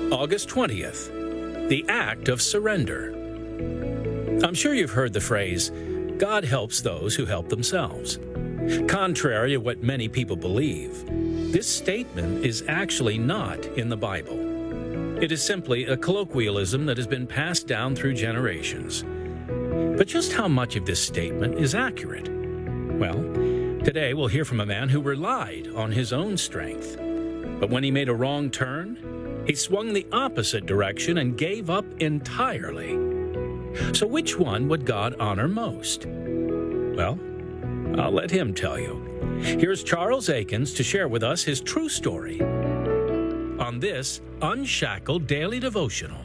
August 20th, the act of surrender. I'm sure you've heard the phrase, God helps those who help themselves. Contrary to what many people believe, this statement is actually not in the Bible. It is simply a colloquialism that has been passed down through generations. But just how much of this statement is accurate? Well, today we'll hear from a man who relied on his own strength. But when he made a wrong turn, he swung the opposite direction and gave up entirely. So which one would God honor most? Well, I'll let him tell you. Here's Charles Akins to share with us his true story on this Unshackled Daily Devotional.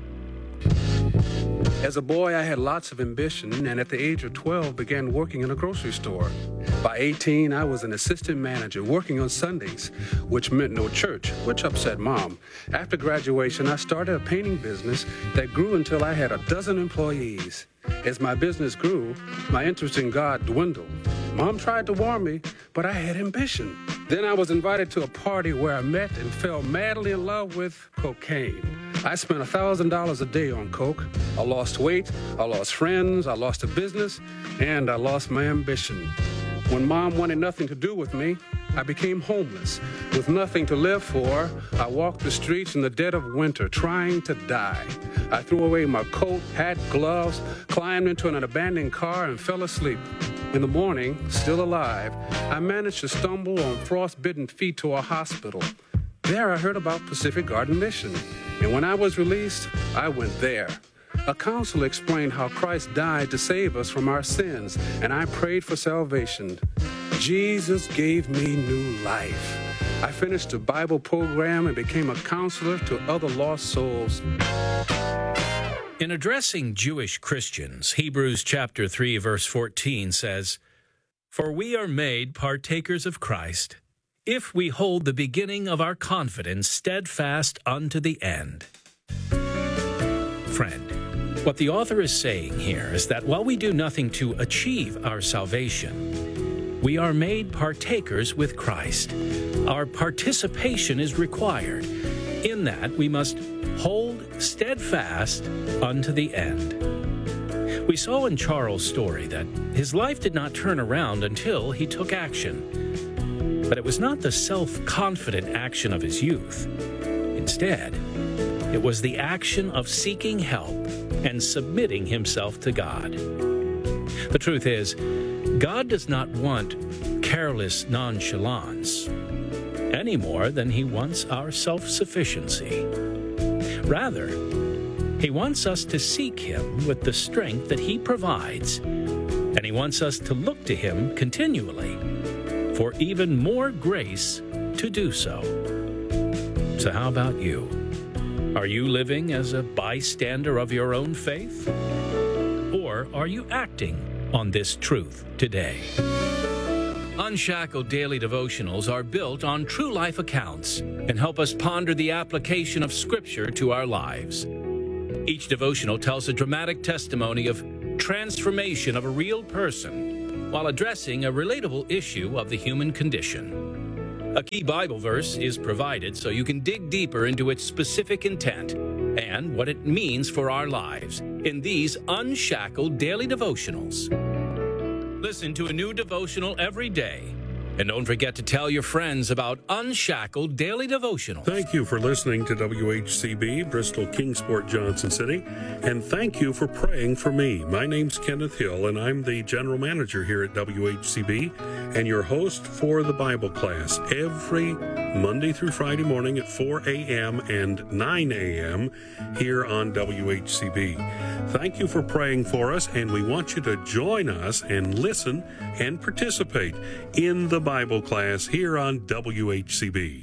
As a boy, I had lots of ambition, and at the age of 12, began working in a grocery store. By 18, I was an assistant manager working on Sundays, which meant no church, which upset Mom. After graduation, I started a painting business that grew until I had 12 employees. As my business grew, my interest in God dwindled. Mom tried to warn me, but I had ambition. Then I was invited to a party where I met and fell madly in love with cocaine. I spent $1,000 a day on coke. I lost weight, I lost friends, I lost a business, and I lost my ambition. When Mom wanted nothing to do with me, I became homeless. With nothing to live for, I walked the streets in the dead of winter, trying to die. I threw away my coat, hat, gloves, climbed into an abandoned car, and fell asleep. In the morning, still alive, I managed to stumble on frostbitten feet to a hospital. There I heard about Pacific Garden Mission, and when I was released, I went there. A counselor explained how Christ died to save us from our sins, and I prayed for salvation. Jesus gave me new life. I finished a Bible program and became a counselor to other lost souls. In addressing Jewish Christians, Hebrews chapter 3, verse 14 says, "For we are made partakers of Christ, if we hold the beginning of our confidence steadfast unto the end." Friend, what the author is saying here is that while we do nothing to achieve our salvation, we are made partakers with Christ. Our participation is required. In that, we must hold steadfast unto the end. We saw in Charles' story that his life did not turn around until he took action. But it was not the self-confident action of his youth. Instead, it was the action of seeking help and submitting himself to God. The truth is, God does not want careless nonchalance any more than he wants our self-sufficiency. Rather, he wants us to seek him with the strength that he provides, and he wants us to look to him continually for even more grace to do so. So how about you? Are you living as a bystander of your own faith? Or are you acting on this truth today? Unshackled Daily Devotionals are built on true life accounts and help us ponder the application of Scripture to our lives. Each devotional tells a dramatic testimony of transformation of a real person while addressing a relatable issue of the human condition. A key Bible verse is provided so you can dig deeper into its specific intent and what it means for our lives in these Unshackled Daily Devotionals. Listen to a new devotional every day. And don't forget to tell your friends about Unshackled Daily Devotional. Thank you for listening to WHCB, Bristol Kingsport, Johnson City. And thank you for praying for me. My name's Kenneth Hill, and I'm the general manager here at WHCB and your host for the Bible class every Monday through Friday morning at 4 a.m. and 9 a.m. here on WHCB. Thank you for praying for us, and we want you to join us and listen and participate in the Bible class here on WHCB.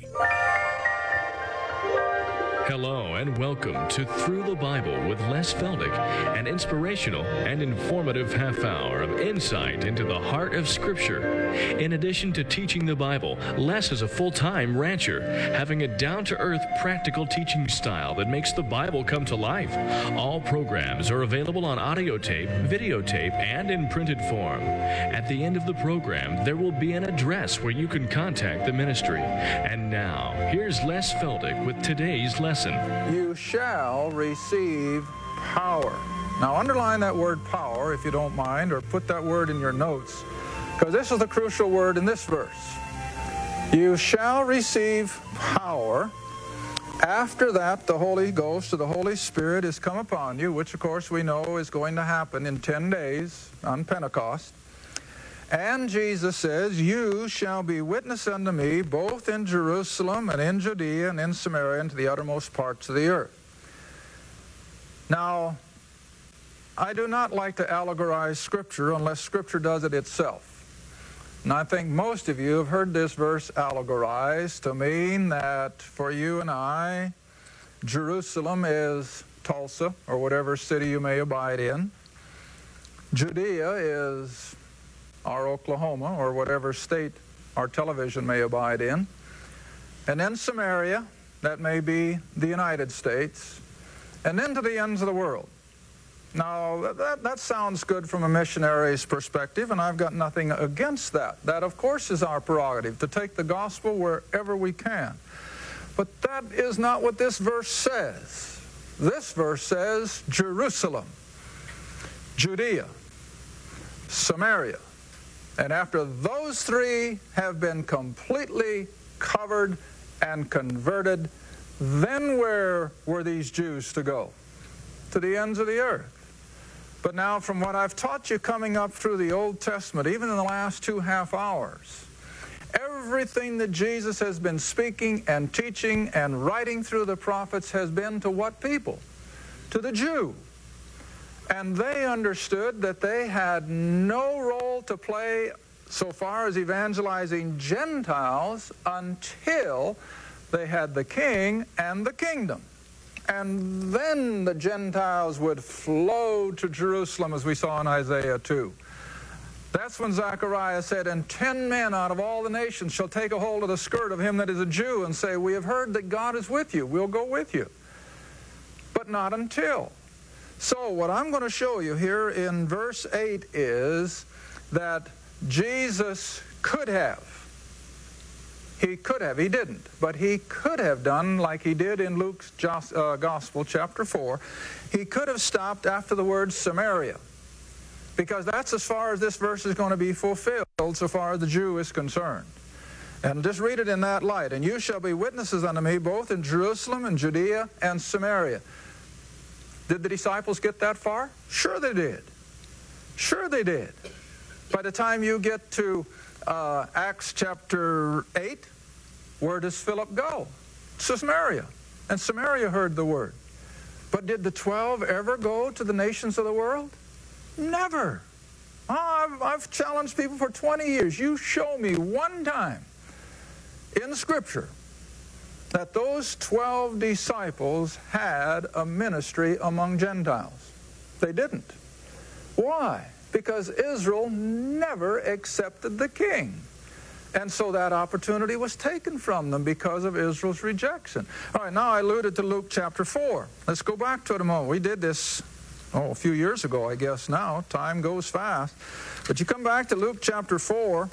Hello and welcome to Through the Bible with Les Feldick, an inspirational and informative half hour of insight into the heart of Scripture. In addition to teaching the Bible, Les is a full-time rancher, having a down-to-earth, practical teaching style that makes the Bible come to life. All programs are available on audio tape, videotape, and in printed form. At the end of the program, there will be an address where you can contact the ministry. And now, here's Les Feldick with today's lesson lesson. You shall receive power. Now underline that word power if you don't mind, or put that word in your notes, because this is the crucial word in this verse. You shall receive power. After that, the Holy Ghost or the Holy Spirit is come upon you, which of course we know is going to happen in 10 days on Pentecost. And Jesus says, you shall be witness unto me both in Jerusalem and in Judea and in Samaria and to the uttermost parts of the earth. Now, I do not like to allegorize Scripture unless Scripture does it itself. And I think most of you have heard this verse allegorized to mean that for you and I, Jerusalem is Tulsa or whatever city you may abide in. Judea is our Oklahoma or whatever state our television may abide in. And then Samaria, that may be the United States. And then to the ends of the world. Now, that sounds good from a missionary's perspective, and I've got nothing against that. That, of course, is our prerogative, to take the gospel wherever we can. But that is not what this verse says. This verse says Jerusalem, Judea, Samaria. And after those three have been completely covered and converted, then where were these Jews to go? To the ends of the earth. But now, from what I've taught you coming up through the Old Testament, even in the last 2.5 hours, everything that Jesus has been speaking and teaching and writing through the prophets has been to what people? To the Jew. And they understood that they had no role to play so far as evangelizing Gentiles until they had the king and the kingdom. And then the Gentiles would flow to Jerusalem, as we saw in Isaiah 2. That's when Zechariah said, and 10 men out of all the nations shall take a hold of the skirt of him that is a Jew and say, we have heard that God is with you. We'll go with you. But not until. So what I'm going to show you here in verse 8 is that Jesus could have. He could have. He didn't. But he could have done like he did in Luke's Gospel, chapter 4. He could have stopped after the word Samaria. Because that's as far as this verse is going to be fulfilled so far as the Jew is concerned. And just read it in that light. And you shall be witnesses unto me both in Jerusalem and Judea and Samaria. Did the disciples get that far? Sure they did. Sure they did. By the time you get to Acts chapter 8, where does Philip go? To Samaria. And Samaria heard the word. But did the 12 ever go to the nations of the world? Never. I've challenged people for 20 years. You show me one time in Scripture that those 12 disciples had a ministry among Gentiles. They didn't. Why? Because Israel never accepted the king. And so that opportunity was taken from them because of Israel's rejection. All right, now I alluded to Luke chapter 4. Let's go back to it a moment. We did this, a few years ago, I guess now. Time goes fast. But you come back to Luke chapter 4.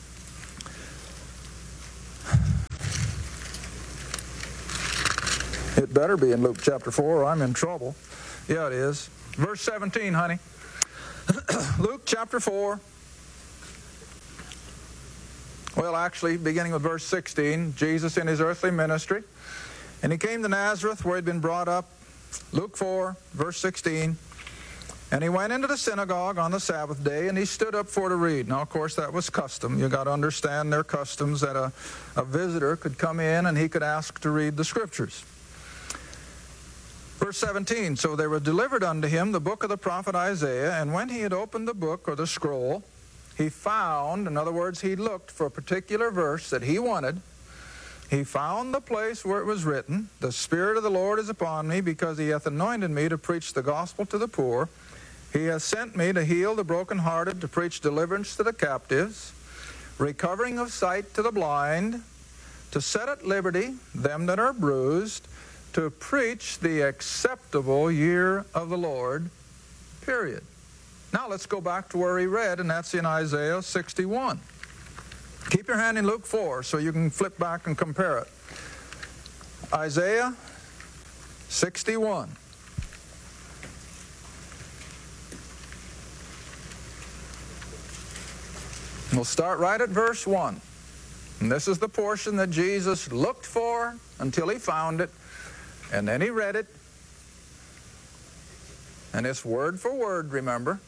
It better be in Luke chapter 4 or I'm in trouble. Yeah, it is. Verse 17, honey. Luke chapter 4. Well, actually, beginning with verse 16, Jesus in his earthly ministry. And he came to Nazareth where he'd been brought up. Luke 4, verse 16. And he went into the synagogue on the Sabbath day, and he stood up for to read. Now, of course, that was custom. You got to understand their customs, that a visitor could come in and he could ask to read the Scriptures. Verse 17, so they were delivered unto him the book of the prophet Isaiah, and when he had opened the book or the scroll, he found, in other words, he looked for a particular verse that he wanted. He found the place where it was written, the Spirit of the Lord is upon me, because he hath anointed me to preach the gospel to the poor. He hath sent me to heal the brokenhearted, to preach deliverance to the captives, recovering of sight to the blind, to set at liberty them that are bruised, to preach the acceptable year of the Lord, period. Now let's go back to where he read, and that's in Isaiah 61. Keep your hand in Luke 4 so you can flip back and compare it. Isaiah 61. We'll start right at verse 1. And this is the portion that Jesus looked for until he found it, and then he read it. And it's word for word, remember.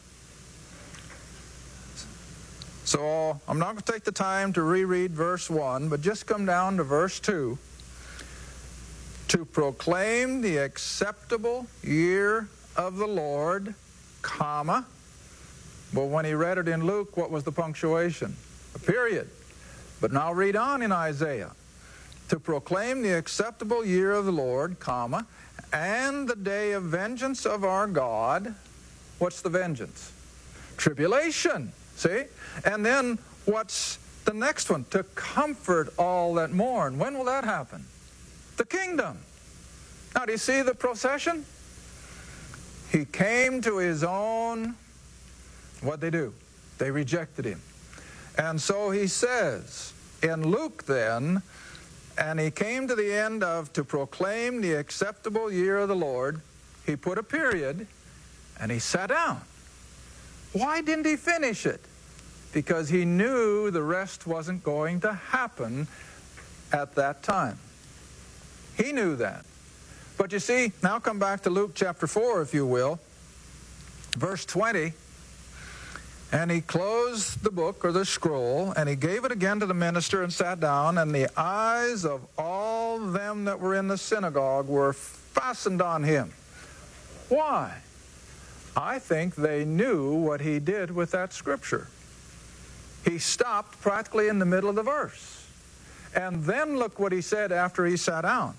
So I'm not going to take the time to reread verse 1, but just come down to verse 2. To proclaim the acceptable year of the Lord, comma. But when he read it in Luke, what was the punctuation? A period. But now read on in Isaiah. To proclaim the acceptable year of the Lord, comma, and the day of vengeance of our God. What's the vengeance? Tribulation. See? And then what's the next one? To comfort all that mourn. When will that happen? The kingdom. Now, do you see the procession? He came to his own. What'd they do? They rejected him. And so he says in Luke then, and he came to the end of to proclaim the acceptable year of the Lord. He put a period and he sat down. Why didn't he finish it? Because he knew the rest wasn't going to happen at that time. He knew that. But you see, now come back to Luke chapter 4, if you will. Verse 20. And he closed the book or the scroll, and he gave it again to the minister and sat down, and the eyes of all them that were in the synagogue were fastened on him. Why? I think they knew what he did with that scripture. He stopped practically in the middle of the verse. And then look what he said after he sat down.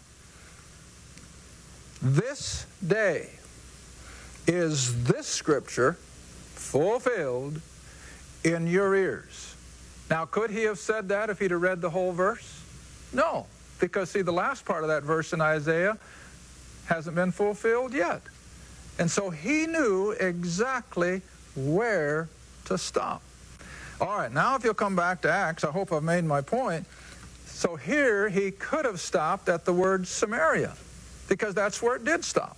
This day is this scripture fulfilled in your ears. Now, could he have said that if he'd have read the whole verse? No, because see, the last part of that verse in Isaiah hasn't been fulfilled yet. And so he knew exactly where to stop. All right, now if you'll come back to Acts, I hope I've made my point. So here he could have stopped at the word Samaria, because that's where it did stop.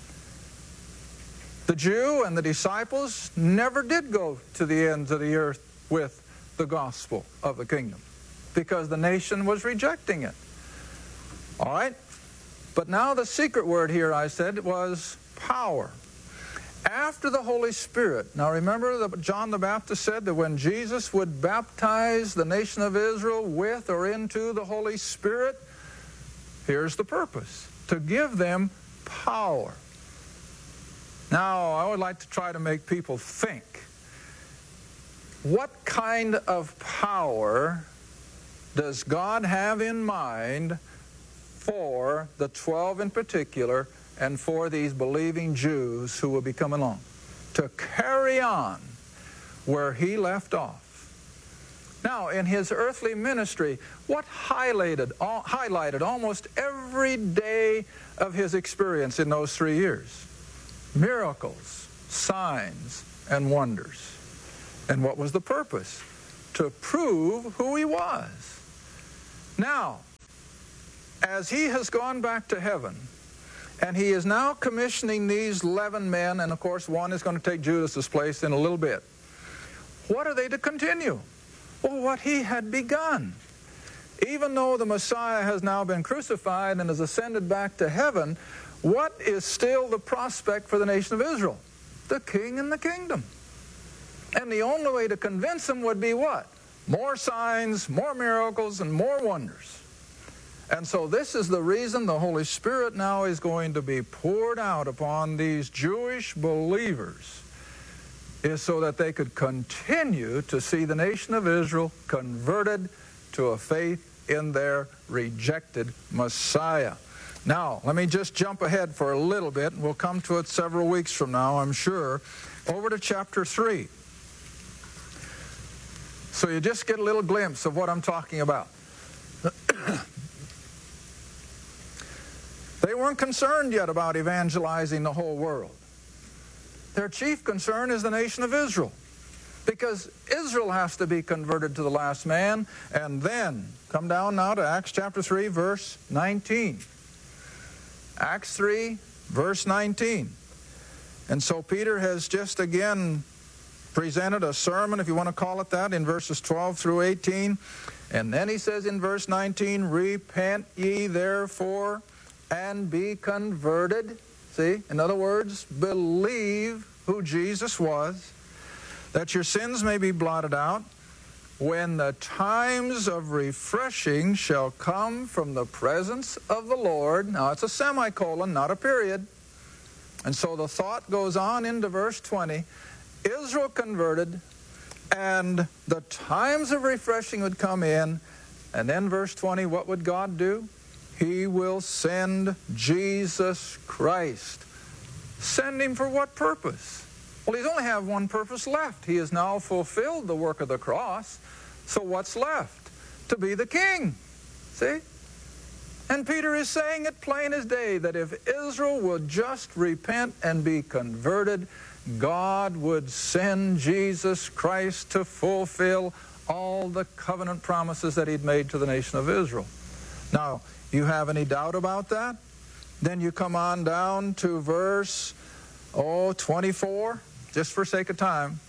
The Jew and the disciples never did go to the ends of the earth with the gospel of the kingdom, because the nation was rejecting it. All right? But now the secret word here, I said, was power. After the Holy Spirit. Now remember that John the Baptist said that when Jesus would baptize the nation of Israel with or into the Holy Spirit, here's the purpose: to give them power. Now, I would like to try to make people think. What kind of power does God have in mind for the 12 in particular, and for these believing Jews who will be coming along, to carry on where he left off? Now, in his earthly ministry, what highlighted almost every day of his experience in those 3 years? Miracles, signs, and wonders. And what was the purpose? To prove who he was. Now, as he has gone back to heaven, and he is now commissioning these 11 men, and of course one is going to take Judas's place in a little bit. What are they to continue? Well, what he had begun. Even though the Messiah has now been crucified and has ascended back to heaven, what is still the prospect for the nation of Israel? The king and the kingdom. And the only way to convince them would be what? More signs, more miracles, and more wonders. And so this is the reason the Holy Spirit now is going to be poured out upon these Jewish believers, is so that they could continue to see the nation of Israel converted to a faith in their rejected Messiah. Now, let me just jump ahead for a little bit, and we'll come to it several weeks from now, I'm sure. Over to chapter 3. So you just get a little glimpse of what I'm talking about. They weren't concerned yet about evangelizing the whole world. Their chief concern is the nation of Israel, because Israel has to be converted to the last man. And then, come down now to Acts chapter 3, verse 19. Acts 3, verse 19. And so Peter has just again presented a sermon, if you want to call it that, in verses 12 through 18. And then he says in verse 19, repent ye therefore and be converted. See, in other words, believe who Jesus was, that your sins may be blotted out, when the times of refreshing shall come from the presence of the Lord. Now it's a semicolon, not a period. And so the thought goes on into verse 20. Israel converted, and the times of refreshing would come in. And then verse 20, what would God do? He will send Jesus Christ. Send him for what purpose? Well, he's only have one purpose left. He has now fulfilled the work of the cross. So what's left? To be the king. See? And Peter is saying it plain as day that if Israel would just repent and be converted, God would send Jesus Christ to fulfill all the covenant promises that he'd made to the nation of Israel. Now, you have any doubt about that? Then you come on down to verse 24, just for sake of time.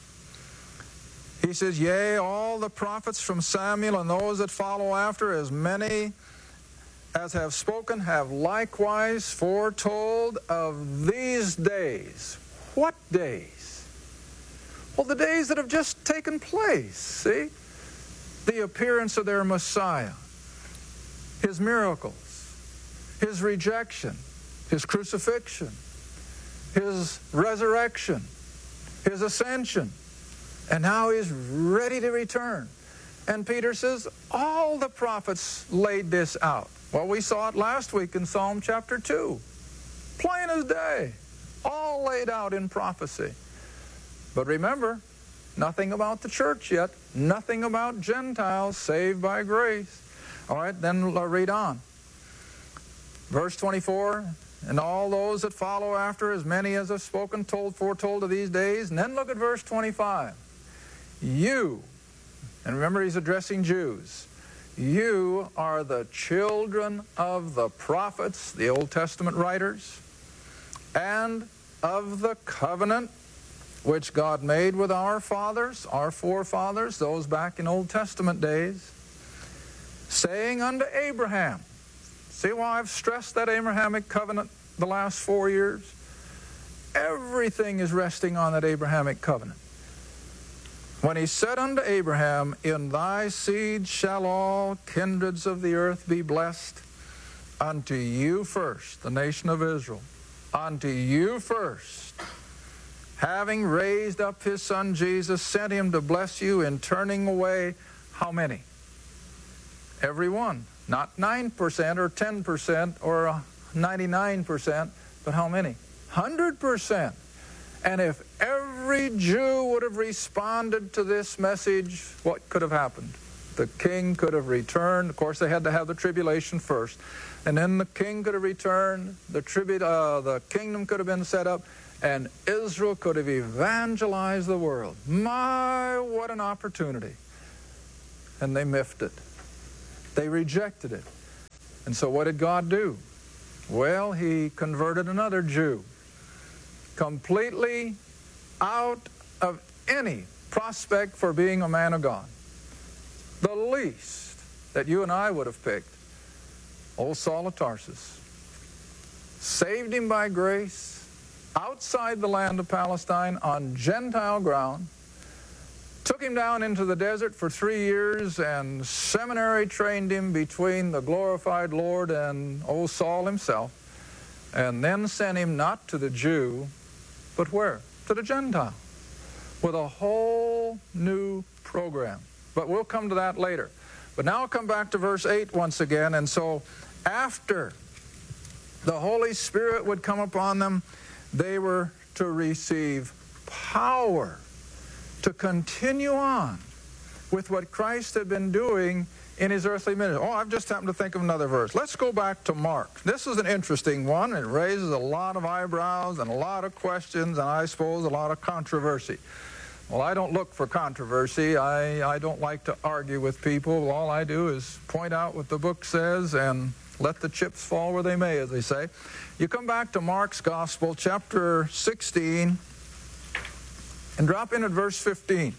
He says, yea, all the prophets from Samuel and those that follow after, as many as have spoken, have likewise foretold of these days. What days? Well, the days that have just taken place, see? The appearance of their Messiah, his miracles, his rejection, his crucifixion, his resurrection, his ascension, and now he's ready to return. And Peter says, all the prophets laid this out. Well, we saw it last week in Psalm chapter 2. Plain as day. All laid out in prophecy. But remember, nothing about the church yet. Nothing about Gentiles saved by grace. All right, then read on. Verse 24, and all those that follow after, as many as have spoken, foretold of these days. And then look at verse 25. You, and remember he's addressing Jews, you are the children of the prophets, the Old Testament writers, and of the covenant which God made with our fathers, our forefathers, those back in Old Testament days, saying unto Abraham. See why I've stressed that Abrahamic covenant the last 4 years? Everything is resting on that Abrahamic covenant. When he said unto Abraham, in thy seed shall all kindreds of the earth be blessed, unto you first, the nation of Israel, unto you first, having raised up his son Jesus, sent him to bless you in turning away how many? Every one. Not 9% or 10% or 99%, but how many? 100%. And if every Jew would have responded to this message, what could have happened? The king could have returned. Of course, they had to have the tribulation first. And then the king could have returned, the kingdom could have been set up, and Israel could have evangelized the world. My, what an opportunity. And they miffed it. They rejected it. And so what did God do? Well, he converted another Jew, completely out of any prospect for being a man of God. The least that you and I would have picked, old Saul of Tarsus. Saved him by grace, outside the land of Palestine, on Gentile ground. Took him down into the desert for 3 years and seminary trained him between the glorified Lord and old Saul himself. And then sent him not to the Jew, but where? To the Gentile. With a whole new program. But we'll come to that later. But now I'll come back to verse 8 once again. And so after the Holy Spirit would come upon them, they were to receive power to continue on with what Christ had been doing in his earthly ministry. Oh, I've just happened to think of another verse. Let's go back to Mark. This is an interesting one. It raises a lot of eyebrows and a lot of questions, and I suppose a lot of controversy. Well, I don't look for controversy. I don't like to argue with people. All I do is point out what the book says and Let the chips fall where they may, as they say. You come back to Mark's Gospel, chapter 16, and drop in at verse 15.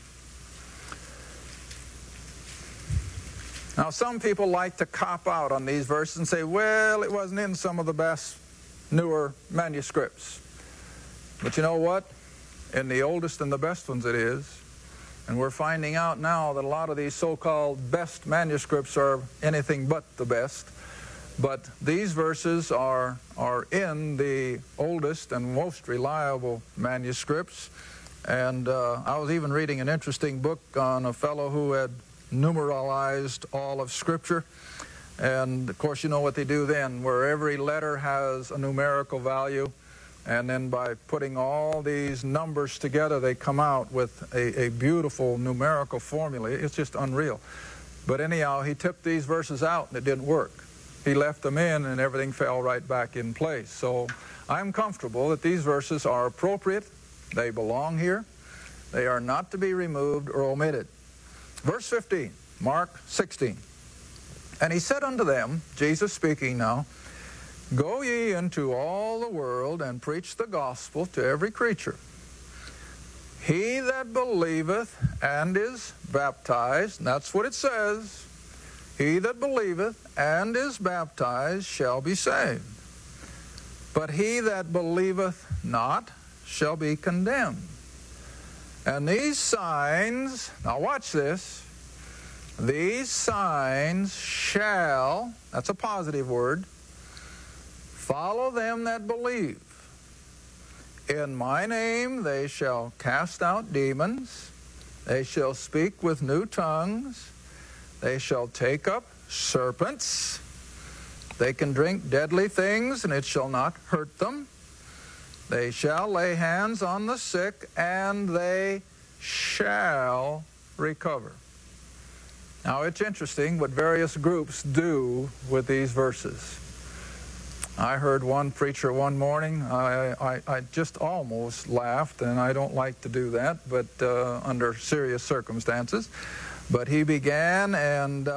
Now, some people like to cop out on these verses and say, well, it wasn't in some of the best newer manuscripts. But you know what? In the oldest and the best ones it is. And we're finding out now that a lot of these so-called best manuscripts are anything but the best. But these verses are in the oldest and most reliable manuscripts. And I was even reading an interesting book on a fellow who had numeralized all of Scripture. And of course, you know what they do then, where every letter has a numerical value. And then by putting all these numbers together, they come out with a beautiful numerical formula. It's just unreal. But anyhow, he took these verses out and it didn't work. He left them in and everything fell right back in place. So I'm comfortable that these verses are appropriate. They belong here. They are not to be removed or omitted. Verse 15, Mark 16. And he said unto them, Jesus speaking now, Go ye into all the world and preach the gospel to every creature. He that believeth and is baptized, and that's what it says, he that believeth and is baptized shall be saved. But he that believeth not shall be condemned. And these signs, now watch this, these signs shall, that's a positive word, follow them that believe. In my name they shall cast out demons, they shall speak with new tongues, they shall take up serpents, they can drink deadly things, and it shall not hurt them. They shall lay hands on the sick, and they shall recover. Now, it's interesting what various groups do with these verses. I heard one preacher one morning, I just almost laughed, and I don't like to do that, but under serious circumstances. But he began, and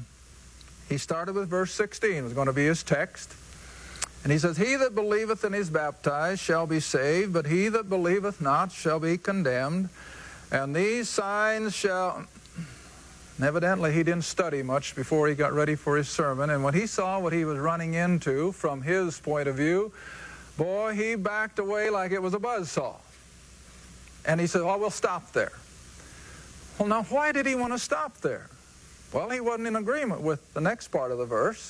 he started with verse 16. It was going to be his text. And he says, He that believeth and is baptized shall be saved, but he that believeth not shall be condemned. And these signs shall... And evidently he didn't study much before he got ready for his sermon. And when he saw what he was running into from his point of view, boy, he backed away like it was a buzzsaw. And he said, oh, we'll stop there. Well, now, why did he want to stop there? Well, he wasn't in agreement with the next part of the verse.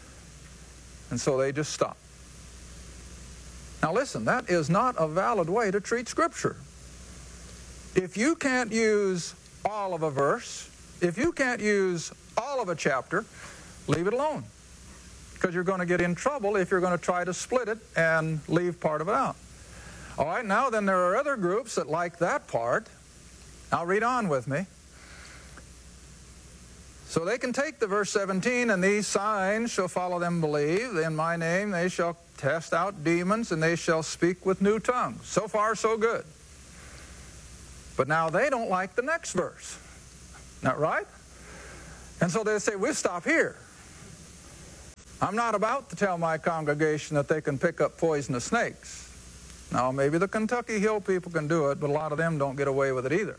And so they just stopped. Now listen, that is not a valid way to treat Scripture. If you can't use all of a verse, if you can't use all of a chapter, leave it alone. Because you're going to get in trouble if you're going to try to split it and leave part of it out. All right, now then there are other groups that like that part. Now read on with me. So they can take the verse 17, and these signs shall follow them believe. In my name they shall cast out demons, and they shall speak with new tongues. So far, so good. But now they don't like the next verse. Not right? And so they say, we'll stop here. I'm not about to tell my congregation that they can pick up poisonous snakes. Now, maybe the Kentucky Hill people can do it, but a lot of them don't get away with it either.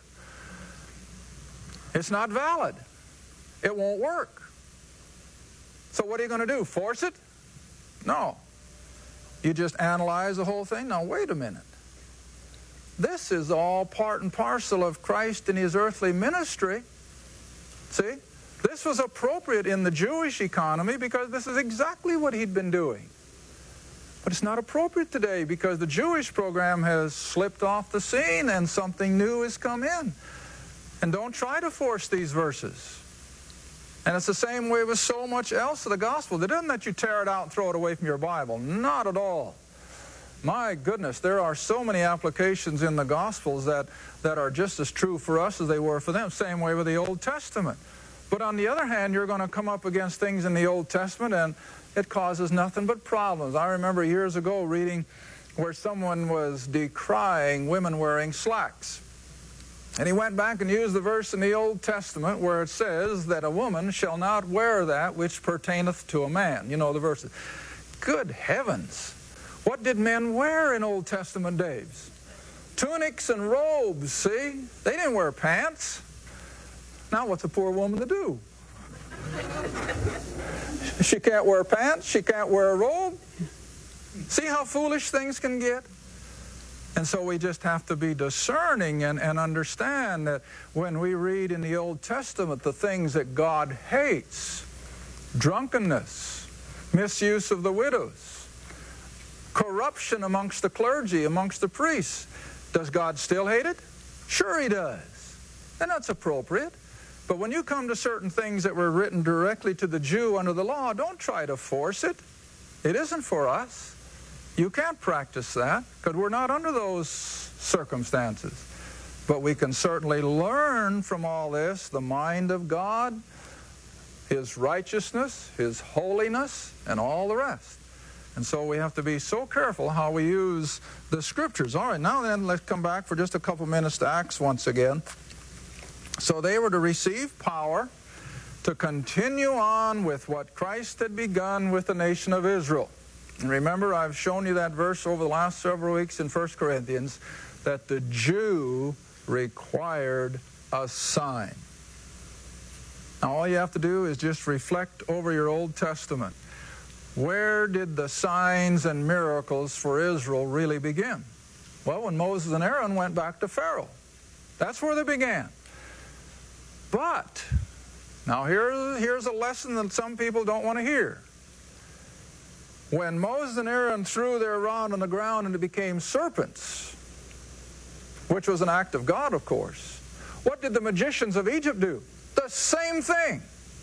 It's not valid. It won't work. So what are you going to do? Force it? No. You just analyze the whole thing? Now, wait a minute. This is all part and parcel of Christ and his earthly ministry. See? This was appropriate in the Jewish economy because this is exactly what he'd been doing. But it's not appropriate today because the Jewish program has slipped off the scene and something new has come in. And don't try to force these verses. And it's the same way with so much else of the gospel. It doesn't let you tear it out and throw it away from your Bible. Not at all. My goodness, there are so many applications in the Gospels that are just as true for us as they were for them. Same way with the Old Testament. But on the other hand, you're going to come up against things in the Old Testament and it causes nothing but problems. I remember years ago reading where someone was decrying women wearing slacks. And he went back and used the verse in the Old Testament where it says that a woman shall not wear that which pertaineth to a man. You know the verses. Good heavens! What did men wear in Old Testament days? Tunics and robes, see? They didn't wear pants. Now what's a poor woman to do? She can't wear pants. She can't wear a robe. See how foolish things can get? And so we just have to be discerning and understand that when we read in the Old Testament the things that God hates, drunkenness, misuse of the widows, corruption amongst the clergy, amongst the priests, does God still hate it? Sure He does. And that's appropriate. But when you come to certain things that were written directly to the Jew under the law, don't try to force it. It isn't for us. You can't practice that because we're not under those circumstances. But we can certainly learn from all this the mind of God, His righteousness, His holiness, and all the rest. And so we have to be so careful how we use the Scriptures. All right, now then, let's come back for just a couple minutes to Acts once again. So they were to receive power to continue on with what Christ had begun with the nation of Israel. And remember, I've shown you that verse over the last several weeks in 1 Corinthians, that the Jew required a sign. Now all you have to do is just reflect over your Old Testament. Where did the signs and miracles for Israel really begin? Well, when Moses and Aaron went back to Pharaoh. That's where they began. But, now here's a lesson that some people don't want to hear. When Moses and Aaron threw their rod on the ground and it became serpents, which was an act of God, of course, what did the magicians of Egypt do? The same thing.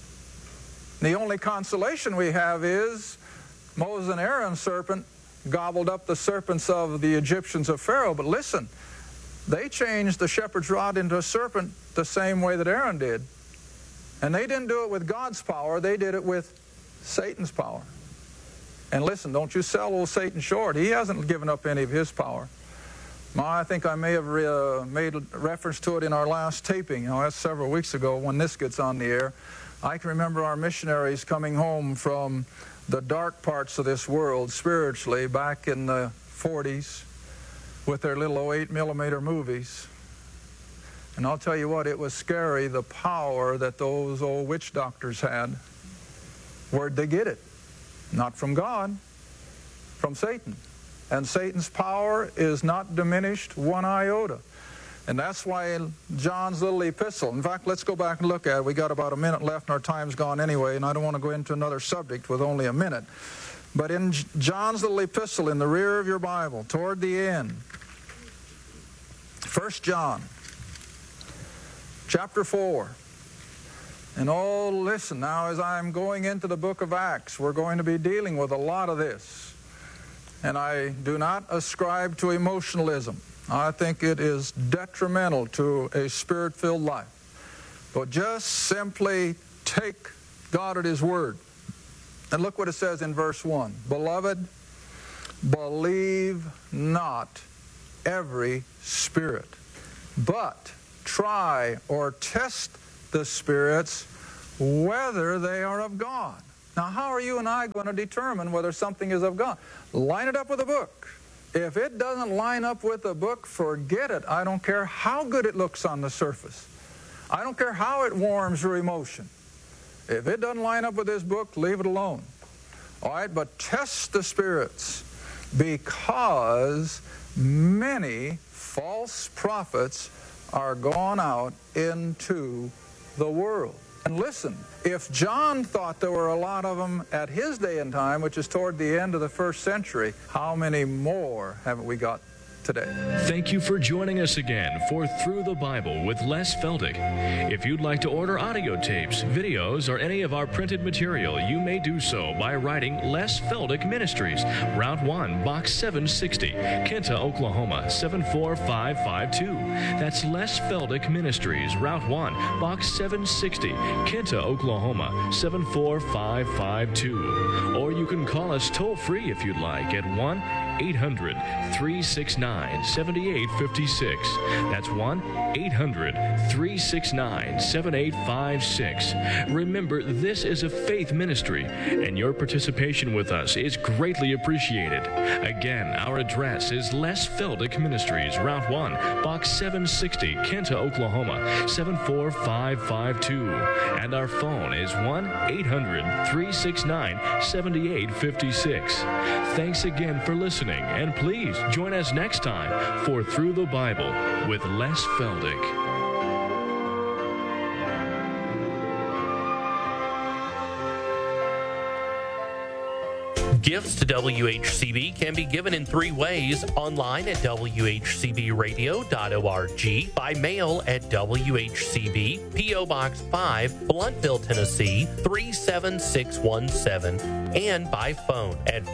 The only consolation we have is Moses and Aaron's serpent gobbled up the serpents of the Egyptians of Pharaoh. But listen, they changed the shepherd's rod into a serpent the same way that Aaron did. And they didn't do it with God's power. They did it with Satan's power. And listen, don't you sell old Satan short. He hasn't given up any of his power. I think I may have made reference to it in our last taping. That's several weeks ago when this gets on the air. I can remember our missionaries coming home from the dark parts of this world spiritually back in the 40s with their little 08mm movies. And I'll tell you what, it was scary, the power that those old witch doctors had. Where'd they get it? Not from God, from Satan. And Satan's power is not diminished one iota. And that's why John's little epistle, in fact, let's go back and look at it. We got about a minute left and our time's gone anyway, and I don't want to go into another subject with only a minute. But in John's little epistle in the rear of your Bible, toward the end, 1 John, chapter 4. And oh, listen, now as I'm going into the book of Acts, we're going to be dealing with a lot of this. And I do not ascribe to emotionalism. I think it is detrimental to a spirit-filled life. But just simply take God at His word. And look what it says in verse 1. Beloved, believe not every spirit, but try or test the spirits whether they are of God. Now, how are you and I going to determine whether something is of God? Line it up with a book. If it doesn't line up with a book, forget it. I don't care how good it looks on the surface. I don't care how it warms your emotion. If it doesn't line up with this book, leave it alone. All right, but test the spirits, because many false prophets are gone out into the world. And listen, if John thought there were a lot of them at his day and time, which is toward the end of the 1st century, how many more haven't we got today? Thank you for joining us again for Through the Bible with Les Feldick. If you'd like to order audio tapes, videos, or any of our printed material, you may do so by writing Les Feldick Ministries, Route 1, Box 760, Kinta, Oklahoma, 74552. That's Les Feldick Ministries, Route 1, Box 760, Kinta, Oklahoma, 74552. Or you can call us toll-free if you'd like at 1-800-369 1-800-369-7856. That's 1-800-369-7856. Remember, this is a faith ministry, and your participation with us is greatly appreciated. Again, our address is Les Feldick Ministries, Route 1, Box 760, Kenta, Oklahoma, 74552. And our phone is 1-800-369-7856. Thanks again for listening, and please join us next time for Through the Bible with Les Feldick. Gifts to WHCB can be given in 3 ways: online at WHCBradio.org, by mail at WHCB, P.O. Box 5, Blountville, Tennessee 37617, and by phone at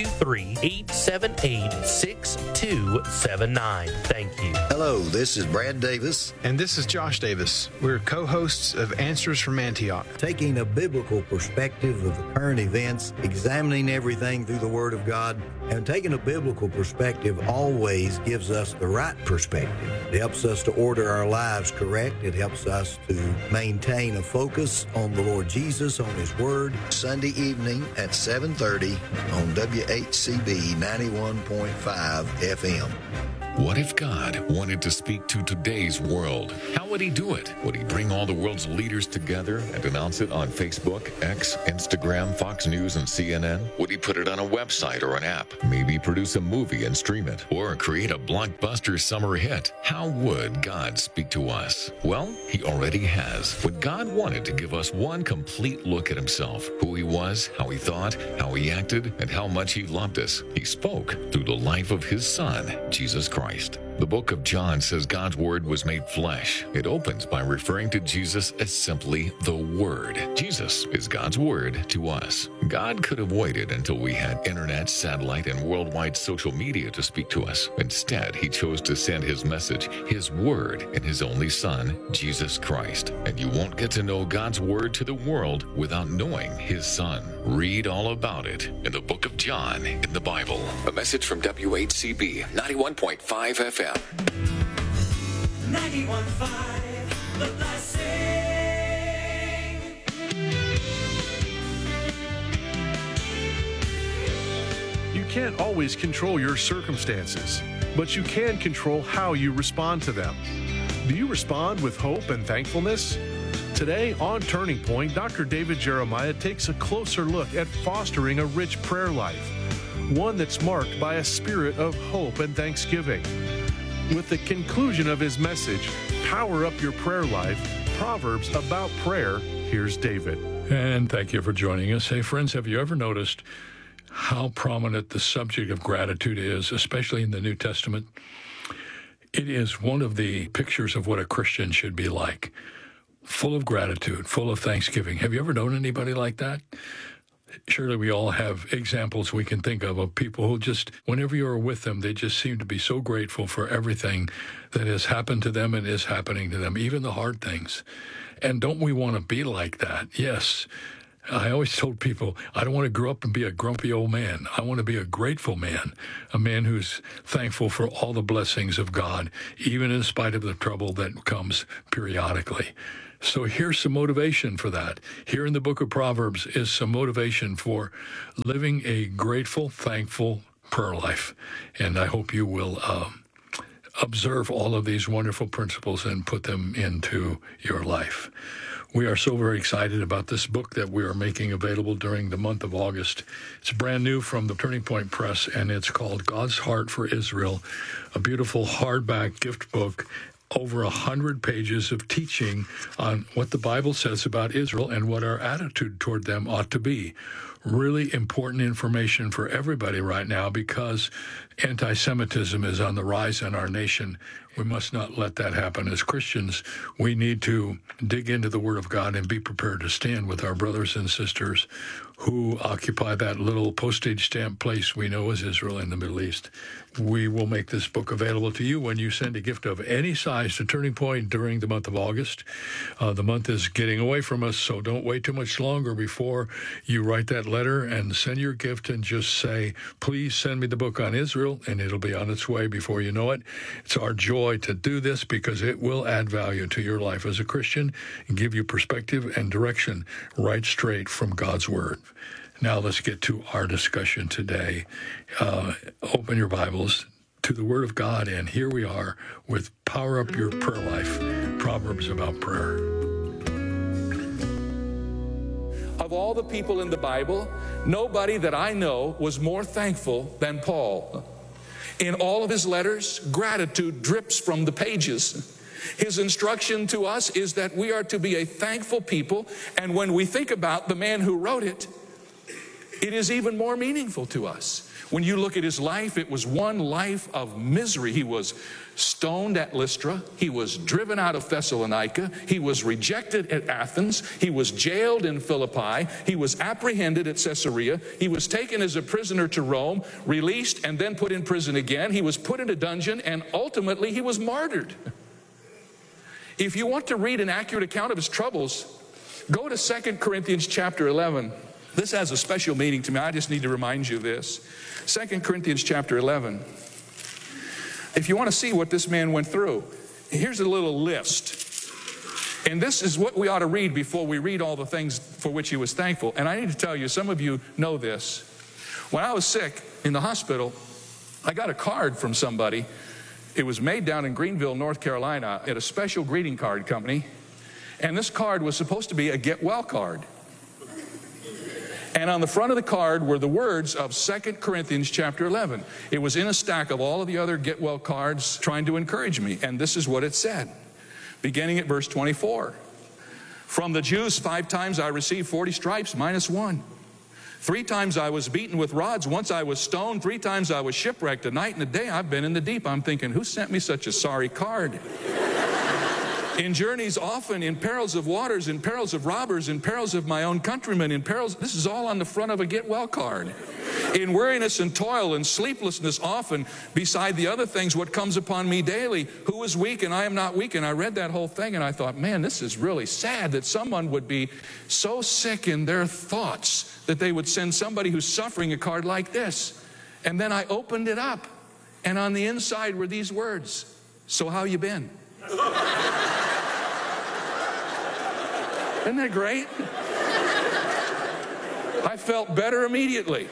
423-878-6279. Thank you. Hello, this is Brad Davis. And this is Josh Davis. We're co-hosts of Answers from Antioch. Taking a biblical perspective of the current events, examining everything through the Word of God, and taking a biblical perspective always gives us the right perspective. It helps us to order our lives correct. It helps us to maintain a focus on the Lord Jesus, on His Word. Sunday evening at 7:30 on WHCB 91.5 FM. What if God wanted to speak to today's world? How would He do it? Would He bring all the world's leaders together and announce it on Facebook, X, Instagram, Fox News, and CNN? Would He put it on a website or an app? Maybe produce a movie and stream it? Or create a blockbuster summer hit? How would God speak to us? Well, He already has. When God wanted to give us one complete look at Himself, who He was, how He thought, how He acted, and how much He loved us, He spoke through the life of His Son, Jesus Christ. The book of John says God's Word was made flesh. It opens by referring to Jesus as simply the Word. Jesus is God's Word to us. God could have waited until we had internet, satellite, and worldwide social media to speak to us. Instead, He chose to send His message, His Word, in His only Son, Jesus Christ. And you won't get to know God's Word to the world without knowing His Son. Read all about it in the book of John in the Bible. A message from WHCB 91.5 FM. 91.5, the blessing. You can't always control your circumstances, but you can control how you respond to them. Do you respond with hope and thankfulness? Today on Turning Point, Dr. David Jeremiah takes a closer look at fostering a rich prayer life, one that's marked by a spirit of hope and thanksgiving. With the conclusion of his message, Power Up Your Prayer Life, Proverbs about Prayer, here's David. And thank you for joining us. Hey, friends, have you ever noticed how prominent the subject of gratitude is, especially in the New Testament? It is one of the pictures of what a Christian should be like. Full of gratitude, full of thanksgiving. Have you ever known anybody like that? Surely we all have examples we can think of people who just, whenever you're with them, they just seem to be so grateful for everything that has happened to them and is happening to them, even the hard things. And don't we want to be like that? Yes. I always told people, I don't want to grow up and be a grumpy old man. I want to be a grateful man, a man who's thankful for all the blessings of God, even in spite of the trouble that comes periodically. So here's some motivation for that. Here in the book of Proverbs is some motivation for living a grateful, thankful prayer life. And I hope you will observe all of these wonderful principles and put them into your life. We are so very excited about this book that we are making available during the month of August. It's brand new from the Turning Point Press, and it's called God's Heart for Israel, a beautiful hardback gift book, over 100 pages of teaching on what the Bible says about Israel and what our attitude toward them ought to be. Really important information for everybody right now because anti-Semitism is on the rise in our nation. We must not let that happen. As Christians, we need to dig into the Word of God and be prepared to stand with our brothers and sisters who occupy that little postage stamp place we know as Israel in the Middle East. We will make this book available to you when you send a gift of any size to Turning Point during the month of August. The month is getting away from us, so don't wait too much longer before you write that letter and send your gift and just say, please send me the book on Israel, and it'll be on its way before you know it. It's our joy to do this because it will add value to your life as a Christian and give you perspective and direction right straight from God's Word. Now let's get to our discussion today. Open your Bibles to the Word of God, and here we are with Power Up Your Prayer Life, Proverbs about prayer. Of all the people in the Bible, nobody that I know was more thankful than Paul. In all of his letters, gratitude drips from the pages. His instruction to us is that we are to be a thankful people, and when we think about the man who wrote it, it is even more meaningful to us. When you look at his life, it was one life of misery. He was stoned at Lystra. He was driven out of Thessalonica. He was rejected at Athens. He was jailed in Philippi. He was apprehended at Caesarea. He was taken as a prisoner to Rome, released, and then put in prison again. He was put in a dungeon, and ultimately he was martyred. If you want to read an accurate account of his troubles, go to 2 Corinthians chapter 11. This has a special meaning to me. I just need to remind you of this. 2 Corinthians chapter 11. If you want to see what this man went through, here's a little list. And this is what we ought to read before we read all the things for which he was thankful. And I need to tell you, some of you know this. When I was sick in the hospital, I got a card from somebody. It was made down in Greenville, North Carolina, at a special greeting card company. And this card was supposed to be a get well card. And on the front of the card were the words of 2 Corinthians chapter 11. It was in a stack of all of the other get well cards trying to encourage me. And this is what it said, beginning at verse 24. From the Jews 5 times I received 40 stripes minus 1. 3 times I was beaten with rods. Once I was stoned. 3 times I was shipwrecked. A night and a day I've been in the deep. I'm thinking, who sent me such a sorry card? In journeys often, in perils of waters, in perils of robbers, in perils of my own countrymen, in perils, this is all on the front of a get well card. In weariness and toil and sleeplessness often, beside the other things, what comes upon me daily. Who is weak and I am not weak? And I read that whole thing and I thought, man, this is really sad that someone would be so sick in their thoughts that they would send somebody who's suffering a card like this. And then I opened it up, and on the inside were these words, so how you been? Isn't that great? I felt better immediately.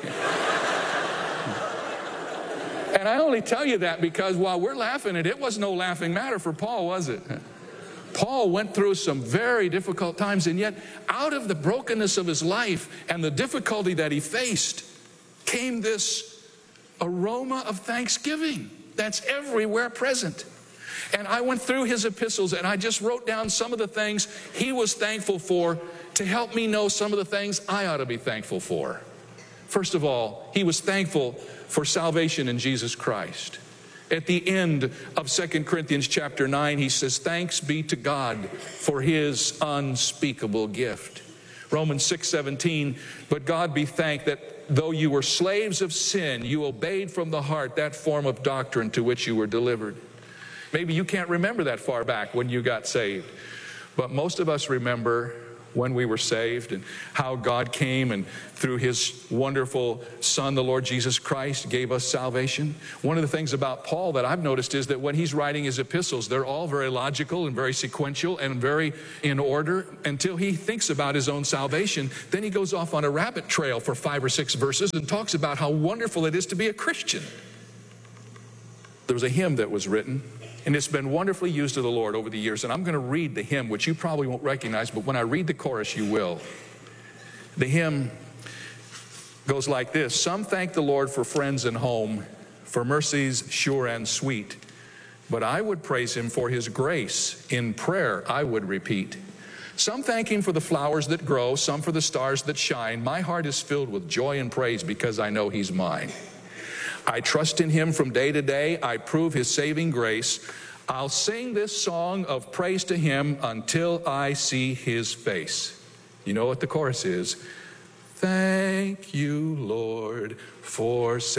And I only tell you that because while we're laughing at it, it was no laughing matter for Paul, was it? Paul went through some very difficult times, and yet out of the brokenness of his life and the difficulty that he faced came this aroma of thanksgiving that's everywhere present. And I went through his epistles and I just wrote down some of the things he was thankful for to help me know some of the things I ought to be thankful for. First of all, he was thankful for salvation in Jesus Christ. At the end of 2 Corinthians chapter 9, he says, thanks be to God for his unspeakable gift. Romans 6:17, but God be thanked that though you were slaves of sin, you obeyed from the heart that form of doctrine to which you were delivered. Maybe you can't remember that far back when you got saved, but most of us remember when we were saved and how God came and through his wonderful Son, the Lord Jesus Christ, gave us salvation. One of the things about Paul that I've noticed is that when he's writing his epistles, they're all very logical and very sequential and very in order until he thinks about his own salvation. Then he goes off on a rabbit trail for 5 or 6 verses and talks about how wonderful it is to be a Christian. There was a hymn that was written, and it's been wonderfully used of the Lord over the years. And I'm going to read the hymn, which you probably won't recognize, but when I read the chorus, you will. The hymn goes like this. Some thank the Lord for friends and home, for mercies sure and sweet. But I would praise him for his grace. In prayer, I would repeat. Some thank him for the flowers that grow, some for the stars that shine. My heart is filled with joy and praise because I know he's mine. I trust in him from day to day. I prove his saving grace. I'll sing this song of praise to him until I see his face. You know what the chorus is? Thank you, Lord, for